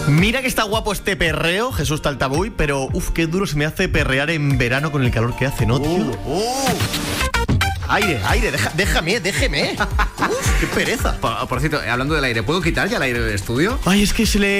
Mira que está guapo este perreo, Jesús Taltabuy, pero qué duro se me hace perrear en verano con el calor que hace, ¿no, tío? Aire, déjame. Uf, qué pereza. Por cierto, hablando del aire, ¿puedo quitar ya el aire del estudio? Ay, es que se le